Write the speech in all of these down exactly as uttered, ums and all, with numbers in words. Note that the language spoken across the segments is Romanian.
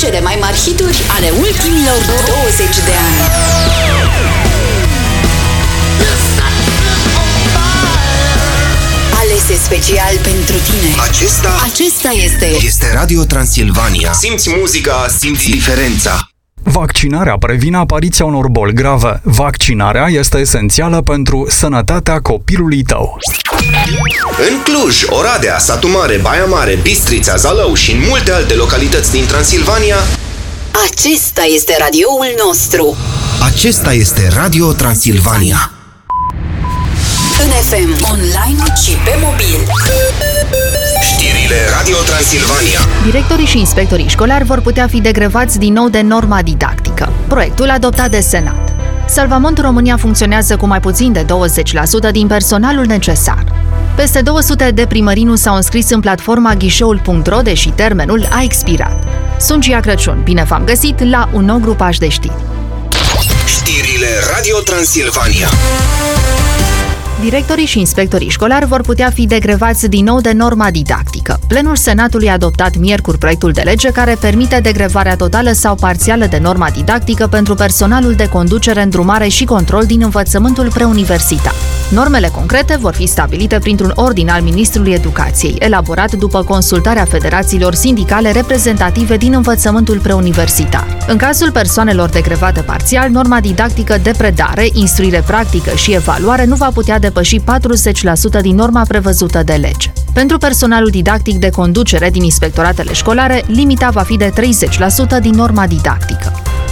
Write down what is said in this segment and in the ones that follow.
Cele mai mari hituri ale ultimilor douăzeci de ani. Alese special pentru tine. Acesta Acesta este Este Radio Transilvania. Simți muzica, simți diferența. Vaccinarea previne apariția unor boli grave. Vaccinarea este esențială pentru sănătatea copilului tău. În Cluj, Oradea, Satu Mare, Baia Mare, Bistrița, Zalău și în multe alte localități din Transilvania, Acesta este radioul nostru. acesta este Radio Transilvania. În F M, online și pe mobil. Știrile Radio Transilvania. Directorii și inspectorii școlari vor putea fi degrevați din nou de norma didactică. Proiectul adoptat de Senat. Salvamont România funcționează cu mai puțin de douăzeci la sută din personalul necesar. Peste două sute de primării nu s-au înscris în platforma ghișeul punct ro, deși termenul a expirat. Sunt Gia Crăciun, bine v-am găsit la un nou grupaj de știri. Știrile Radio Transilvania. Directorii și inspectorii școlari vor putea fi degrevați din nou de norma didactică. Plenul Senatului a adoptat miercuri proiectul de lege care permite degrevarea totală sau parțială de norma didactică pentru personalul de conducere, îndrumare și control din învățământul preuniversitar. Normele concrete vor fi stabilite printr-un ordin al Ministrului Educației, elaborat după consultarea federațiilor sindicale reprezentative din învățământul preuniversitar. În cazul persoanelor degrevate parțial, norma didactică de predare, instruire practică și evaluare nu va putea depăși patruzeci la sută din norma prevăzută de lege. Pentru personalul didactic de conducere din inspectoratele școlare, limita va fi de treizeci la sută din norma didactică.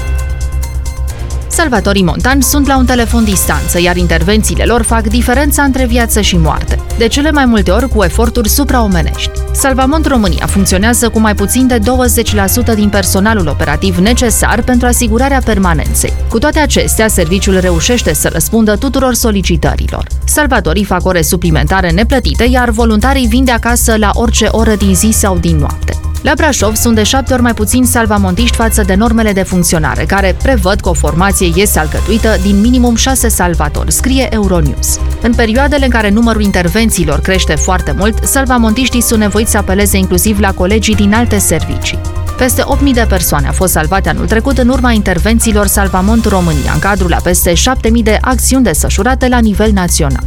Salvatorii montani sunt la un telefon distanță, iar intervențiile lor fac diferența între viață și moarte, de cele mai multe ori cu eforturi supraomenești. Salvamont România funcționează cu mai puțin de douăzeci la sută din personalul operativ necesar pentru asigurarea permanenței. Cu toate acestea, serviciul reușește să răspundă tuturor solicitărilor. Salvatorii fac ore suplimentare neplătite, iar voluntarii vin de acasă la orice oră din zi sau din noapte. La Brașov sunt de șapte ori mai puțini salvamontiști față de normele de funcționare, care prevăd că o formație este alcătuită din minimum șase salvatori, scrie Euronews. În perioadele în care numărul intervențiilor crește foarte mult, salvamontiștii sunt nevoiți să apeleze inclusiv la colegii din alte servicii. Peste opt mii de persoane au fost salvate anul trecut în urma intervențiilor Salvamont România, în cadrul a peste șapte mii de acțiuni desfășurate la nivel național.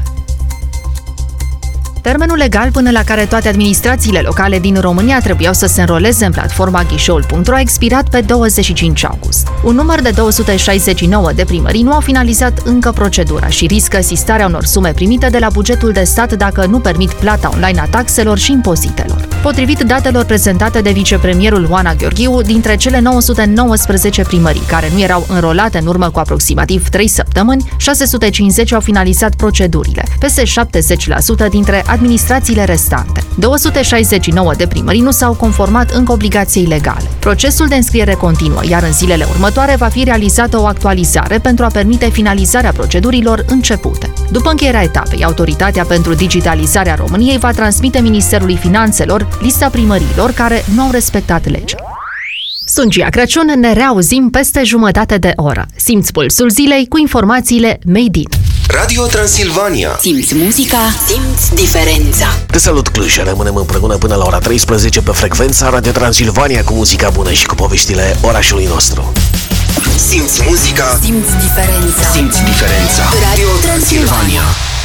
Termenul legal până la care toate administrațiile locale din România trebuiau să se înroleze în platforma ghișeul punct ro a expirat pe douăzeci și cinci august. Un număr de două sute șaizeci și nouă de primării nu au finalizat încă procedura și riscă sistarea unor sume primite de la bugetul de stat dacă nu permit plata online a taxelor și impozitelor. Potrivit datelor prezentate de vicepremierul Oana Gheorghiu, dintre cele nouă sute nouăsprezece primării care nu erau înrolate în urmă cu aproximativ trei săptămâni, șase sute cincizeci au finalizat procedurile, peste șaptezeci la sută dintre administrațiile restante. două sute șaizeci și nouă de primării nu s-au conformat încă obligației legale. Procesul de înscriere continuă, iar în zilele următoare va fi realizată o actualizare pentru a permite finalizarea procedurilor începute. După încheierea etapei, Autoritatea pentru Digitalizarea României va transmite Ministerului Finanțelor lista primăriilor care nu au respectat legea. Sunt Gia Crăciun, ne reauzim peste jumătate de oră. Simți pulsul zilei cu informațiile Made in. Radio Transilvania. Simți muzica, simți diferența. Te salut, Cluj! Rămânem împreună până la ora treisprezece pe frecvența Radio Transilvania cu muzica bună și cu poveștile orașului nostru. Simți muzica, Simți diferența. simți diferența. Radio Transilvania.